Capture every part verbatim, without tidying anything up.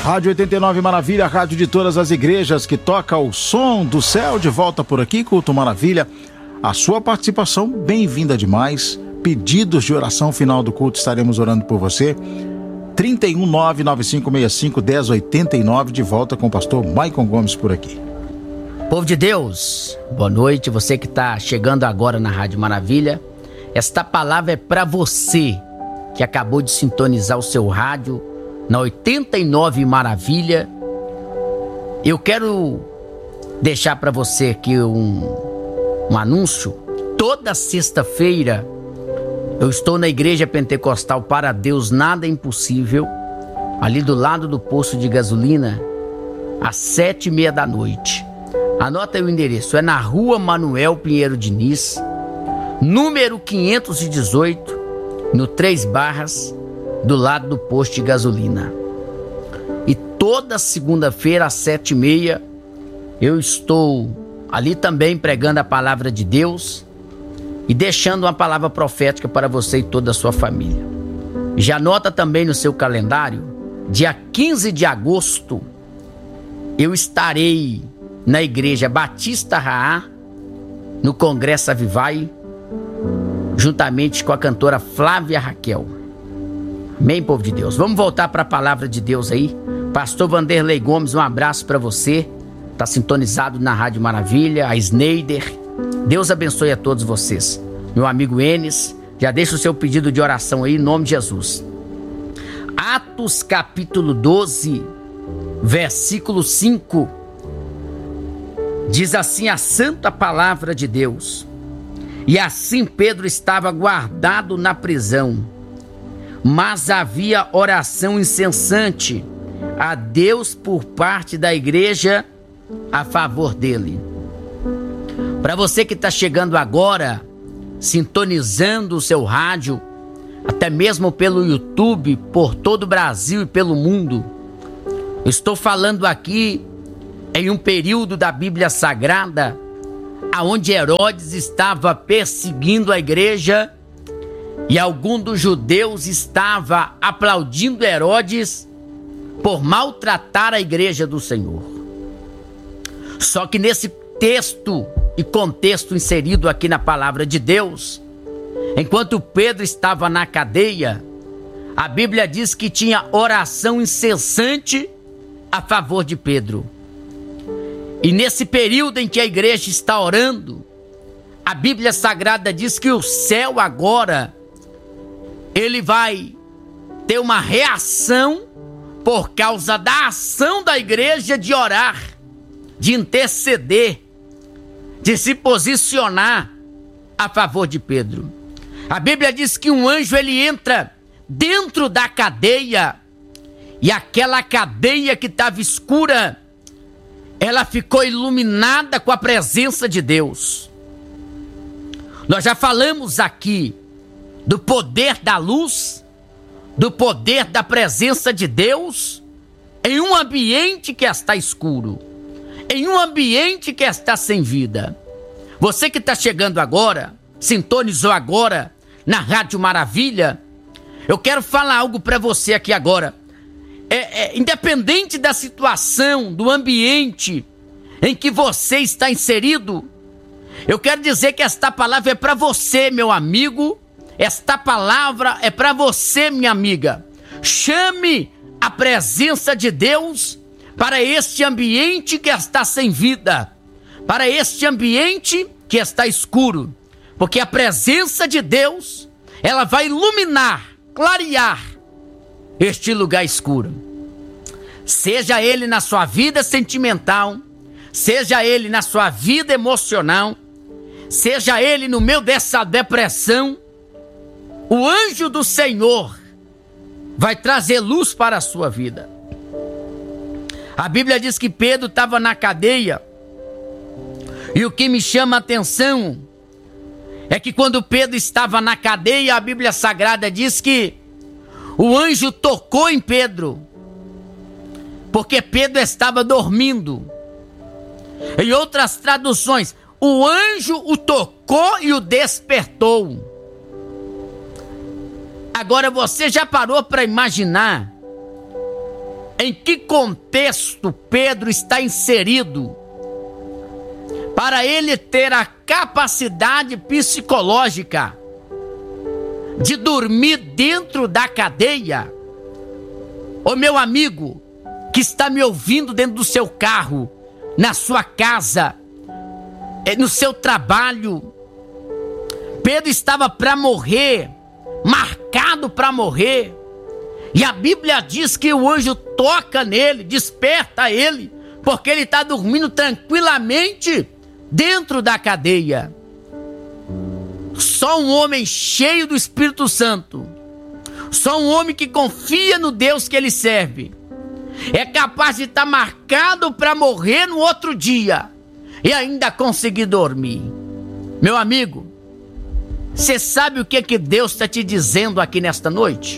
Rádio oitenta e nove Maravilha, rádio de todas as igrejas que toca o som do céu. De volta por aqui, Culto Maravilha. A sua participação, bem-vinda demais. Pedidos de oração final do culto, estaremos orando por você. trinta e um, nove nove cinco seis cinco, um zero oito nove, de volta com o pastor Maicon Gomes por aqui. Povo de Deus, boa noite. Você que está chegando agora na Rádio Maravilha, esta palavra é para você que acabou de sintonizar o seu rádio na oitenta e nove Maravilha. Eu quero deixar para você aqui um, um anúncio. Toda sexta-feira eu estou na Igreja Pentecostal Para Deus Nada é Impossível, ali do lado do posto de gasolina, às sete e meia da noite. Anota aí o endereço, é na Rua Manuel Pinheiro Diniz, número quinhentos e dezoito, no Três Barras, do lado do posto de gasolina. E toda segunda-feira às sete e meia eu estou ali também pregando a palavra de Deus e deixando uma palavra profética para você e toda a sua família. Já anota também no seu calendário, dia quinze de agosto eu estarei na Igreja Batista Raá, no Congresso Avivai, juntamente com a cantora Flávia Raquel. Amém, povo de Deus? Vamos voltar para a palavra de Deus aí. Pastor Vanderlei Gomes, um abraço para você. Está sintonizado na Rádio Maravilha, a Sneider. Deus abençoe a todos vocês. Meu amigo Enes, já deixa o seu pedido de oração aí, em nome de Jesus. Atos capítulo doze, versículo cinco. Diz assim a santa palavra de Deus: e assim Pedro estava guardado na prisão, mas havia oração incessante a Deus por parte da igreja a favor dele. Para você que está chegando agora, sintonizando o seu rádio, até mesmo pelo YouTube, por todo o Brasil e pelo mundo, eu estou falando aqui em um período da Bíblia Sagrada, aonde Herodes estava perseguindo a igreja e algum dos judeus estava aplaudindo Herodes por maltratar a igreja do Senhor. Só que nesse texto e contexto inserido aqui na palavra de Deus, enquanto Pedro estava na cadeia, a Bíblia diz que tinha oração incessante a favor de Pedro. E nesse período em que a igreja está orando, a Bíblia Sagrada diz que o céu agora, ele vai ter uma reação por causa da ação da igreja de orar, de interceder, de se posicionar a favor de Pedro. A Bíblia diz que um anjo, ele entra dentro da cadeia, e aquela cadeia que estava escura, ela ficou iluminada com a presença de Deus. Nós já falamos aqui do poder da luz, do poder da presença de Deus em um ambiente que está escuro, em um ambiente que está sem vida. Você que está chegando agora, sintonizou agora na Rádio Maravilha, eu quero falar algo para você aqui agora. É, é, independente da situação, do ambiente em que você está inserido, eu quero dizer que esta palavra é para você, meu amigo. Esta palavra é para você, minha amiga. Chame a presença de Deus para este ambiente que está sem vida, para este ambiente que está escuro, porque a presença de Deus, ela vai iluminar, clarear este lugar escuro. Seja ele na sua vida sentimental, seja ele na sua vida emocional, seja ele no meio dessa depressão, o anjo do Senhor vai trazer luz para a sua vida. A Bíblia diz que Pedro estava na cadeia, e o que me chama a atenção é que quando Pedro estava na cadeia, a Bíblia Sagrada diz que o anjo tocou em Pedro, porque Pedro estava dormindo. Em outras traduções, o anjo o tocou e o despertou. Agora você já parou para imaginar em que contexto Pedro está inserido para ele ter a capacidade psicológica de dormir dentro da cadeia. Ô meu amigo que está me ouvindo dentro do seu carro, na sua casa, no seu trabalho, Pedro estava para morrer, marcado para morrer, e a Bíblia diz que o anjo toca nele, desperta ele, porque ele está dormindo tranquilamente dentro da cadeia. Só um homem cheio do Espírito Santo, só um homem que confia no Deus que ele serve, é capaz de estar marcado para morrer no outro dia e ainda conseguir dormir. Meu amigo, você sabe o que, que Deus está te dizendo aqui nesta noite?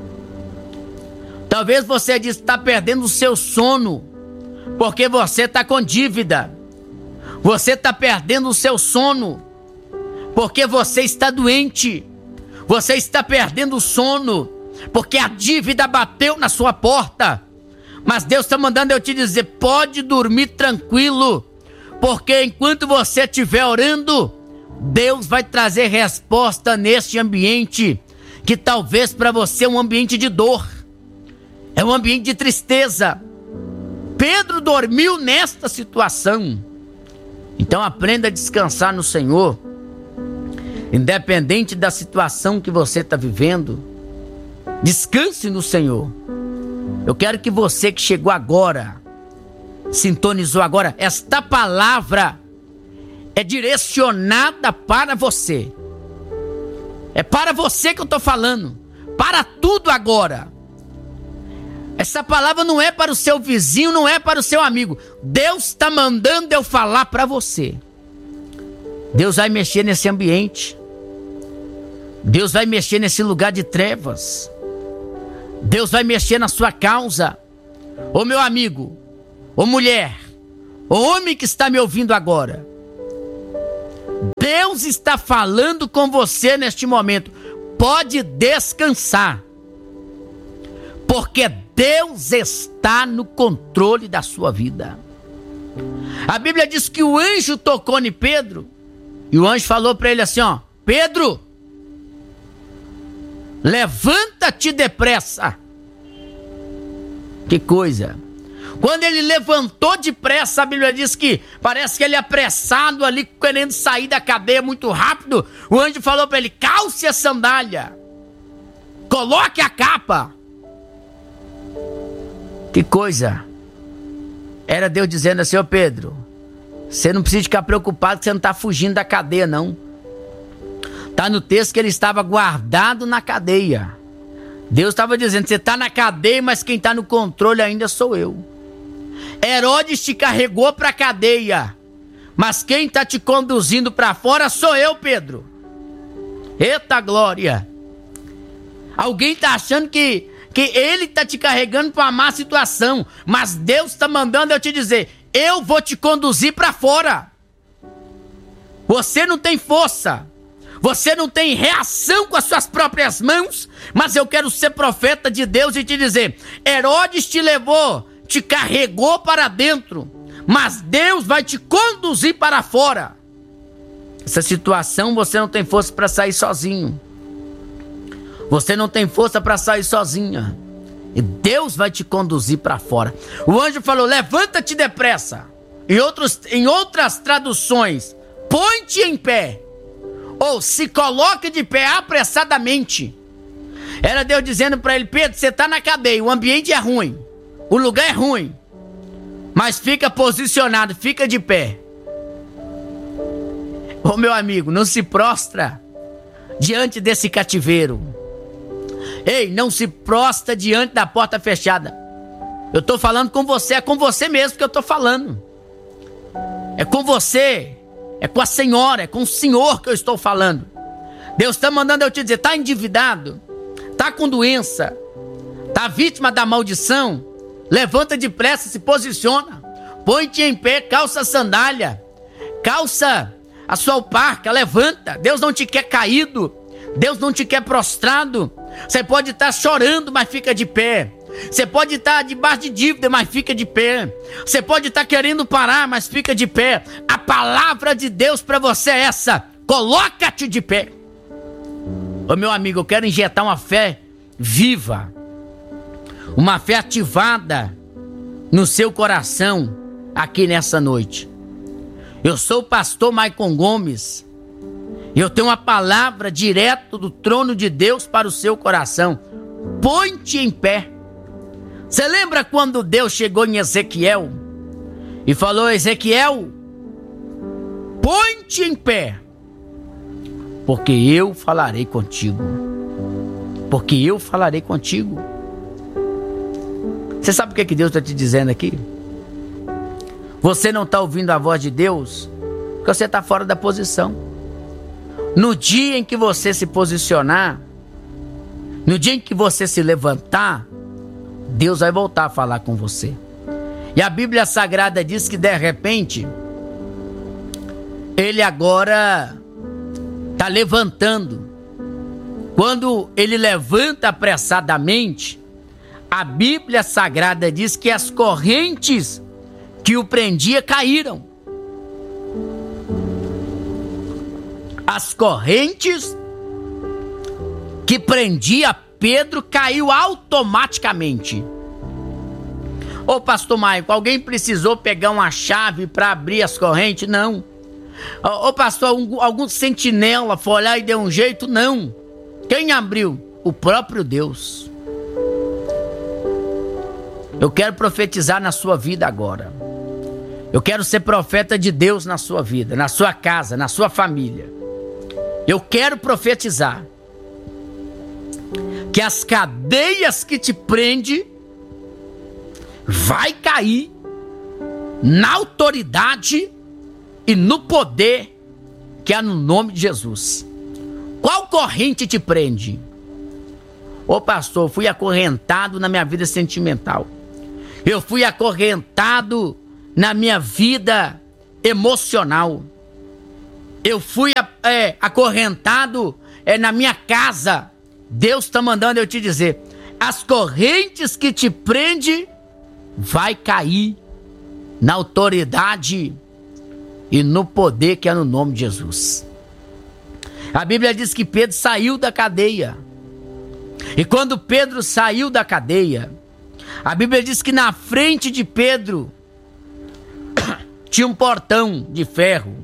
Talvez você está perdendo o seu sono porque você está com dívida. Você está perdendo o seu sono porque você está doente. Você está perdendo o sono porque a dívida bateu na sua porta. Mas Deus está mandando eu te dizer, pode dormir tranquilo, porque enquanto você estiver orando, Deus vai trazer resposta neste ambiente, que talvez para você é um ambiente de dor, é um ambiente de tristeza. Pedro dormiu nesta situação. Então aprenda a descansar no Senhor, independente da situação que você está vivendo. Descanse no Senhor. Eu quero que você que chegou agora, sintonizou agora, esta palavra é direcionada para você. É para você que eu estou falando. Para tudo agora. Essa palavra não é para o seu vizinho, não é para o seu amigo. Deus está mandando eu falar para você. Deus vai mexer nesse ambiente. Deus vai mexer nesse lugar de trevas. Deus vai mexer na sua causa. Ô meu amigo, ô mulher, ô homem que está me ouvindo agora, Deus está falando com você neste momento. Pode descansar, porque Deus está no controle da sua vida. A Bíblia diz que o anjo tocou em Pedro, e o anjo falou para ele assim, ó: Pedro, levanta-te depressa. Que coisa. Quando ele levantou depressa, a Bíblia diz que parece que ele apressado ali, querendo sair da cadeia muito rápido. O anjo falou para ele: calce a sandália, coloque a capa. Que coisa. Era Deus dizendo assim: ô Pedro, você não precisa ficar preocupado que você não está fugindo da cadeia, não. Está no texto que ele estava guardado na cadeia. Deus estava dizendo: você está na cadeia, mas quem está no controle ainda sou eu. Herodes te carregou para a cadeia, mas quem está te conduzindo para fora sou eu, Pedro. Eita glória. Alguém está achando que, que ele está te carregando para uma má situação, mas Deus está mandando eu te dizer: eu vou te conduzir para fora. Você não tem força, você não tem reação com as suas próprias mãos, mas eu quero ser profeta de Deus e te dizer: Herodes te levou, te carregou para dentro, mas Deus vai te conduzir para fora. Essa situação você não tem força para sair sozinho. Você não tem força para sair sozinha. E Deus vai te conduzir para fora. O anjo falou: levanta-te depressa. Em, outros, em outras traduções, põe-te em pé. Ou se coloque de pé apressadamente. Era Deus dizendo para ele: Pedro, você está na cadeia, o ambiente é ruim, o lugar é ruim, mas fica posicionado, fica de pé. Ô meu amigo, não se prostra diante desse cativeiro. Ei, não se prostra diante da porta fechada. Eu estou falando com você, é com você mesmo que eu estou falando. É com você, é com a senhora, é com o senhor que eu estou falando. Deus está mandando eu te dizer: está endividado, está com doença, está vítima da maldição. Levanta depressa, se posiciona, põe-te em pé, calça a sandália, calça a sua alparca, levanta. Deus não te quer caído, Deus não te quer prostrado. Você pode estar chorando, mas fica de pé. Você pode estar debaixo de dívida, mas fica de pé. Você pode estar querendo parar, mas fica de pé. A palavra de Deus para você é essa: coloca-te de pé. Ô meu amigo, eu quero injetar uma fé viva, uma fé ativada no seu coração aqui nessa noite. Eu sou o pastor Maicon Gomes e eu tenho uma palavra direto do trono de Deus para o seu coração. Põe-te em pé. Você lembra quando Deus chegou em Ezequiel e falou: Ezequiel, põe-te em pé, porque eu falarei contigo. Porque eu falarei contigo. Você sabe o que, é que Deus está te dizendo aqui? Você não está ouvindo a voz de Deus porque você está fora da posição. No dia em que você se posicionar, no dia em que você se levantar, Deus vai voltar a falar com você. E a Bíblia Sagrada diz que de repente Ele agora está levantando. Quando Ele levanta apressadamente, a Bíblia Sagrada diz que as correntes que o prendia caíram. As correntes que prendia Pedro caiu automaticamente. Ô pastor Maicon, alguém precisou pegar uma chave para abrir as correntes? Não. Ô pastor, algum, algum sentinela foi lá e deu um jeito? Não. Quem abriu? O próprio Deus. Eu quero profetizar na sua vida agora. Eu quero ser profeta de Deus na sua vida, na sua casa, na sua família. Eu quero profetizar que as cadeias que te prendem vai cair na autoridade e no poder que há no nome de Jesus. Qual corrente te prende? Ô pastor, eu fui acorrentado na minha vida sentimental. Eu fui acorrentado na minha vida emocional. Eu fui é, acorrentado é, na minha casa. Deus está mandando eu te dizer: as correntes que te prendem vai cair na autoridade e no poder que é no nome de Jesus. A Bíblia diz que Pedro saiu da cadeia. E quando Pedro saiu da cadeia, a Bíblia diz que na frente de Pedro tinha um portão de ferro.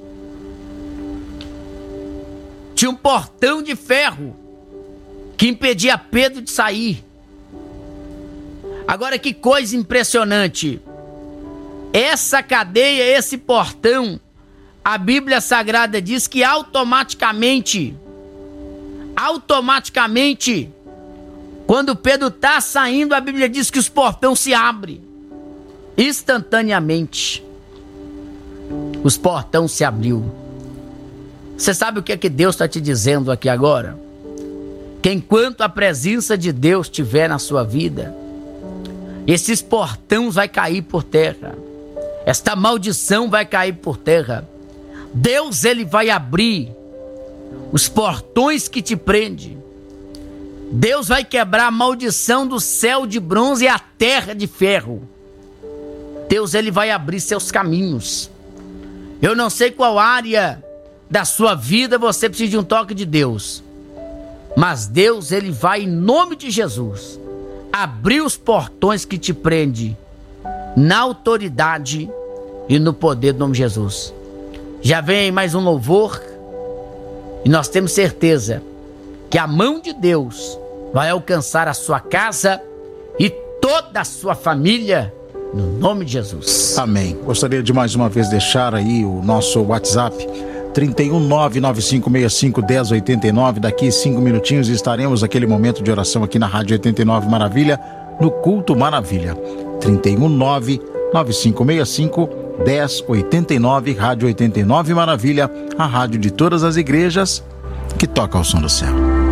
Tinha um portão de ferro que impedia Pedro de sair. Agora, que coisa impressionante. Essa cadeia, esse portão, a Bíblia Sagrada diz que automaticamente, automaticamente, quando Pedro está saindo, a Bíblia diz que os portões se abrem. Instantaneamente, os portões se abriu. Você sabe o que é que Deus está te dizendo aqui agora? Que enquanto a presença de Deus estiver na sua vida, esses portões vai cair por terra. Esta maldição vai cair por terra. Deus, ele vai abrir os portões que te prendem. Deus vai quebrar a maldição do céu de bronze e a terra de ferro. Deus, ele vai abrir seus caminhos. Eu não sei qual área da sua vida você precisa de um toque de Deus, mas Deus, ele vai, em nome de Jesus, abrir os portões que te prendem na autoridade e no poder do nome de Jesus. Já vem mais um louvor e nós temos certeza que a mão de Deus vai alcançar a sua casa e toda a sua família, no nome de Jesus. Amém. Gostaria de mais uma vez deixar aí o nosso WhatsApp trinta e um, nove nove cinco seis cinco, um zero oito nove. Daqui cinco minutinhos estaremos naquele momento de oração aqui na Rádio oitenta e nove Maravilha, no Culto Maravilha. trinta e um, nove nove cinco seis cinco, um zero oito nove. Rádio oitenta e nove Maravilha, a rádio de todas as igrejas que toca ao som do céu.